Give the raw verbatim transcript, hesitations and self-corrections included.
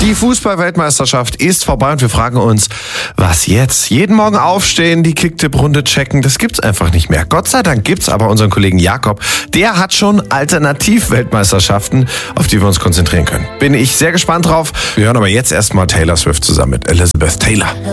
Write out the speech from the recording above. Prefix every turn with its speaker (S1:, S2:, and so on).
S1: Die Fußball-Weltmeisterschaft ist vorbei und wir fragen uns, was jetzt? Jeden Morgen aufstehen, die Kicktipp-Runde checken, das gibt's einfach nicht mehr. Gott sei Dank gibt's aber unseren Kollegen Jakob, der hat schon Alternativ-Weltmeisterschaften, auf die wir uns konzentrieren können. Bin ich sehr gespannt drauf. Wir hören aber jetzt erstmal Taylor Swift zusammen mit Elizabeth Taylor.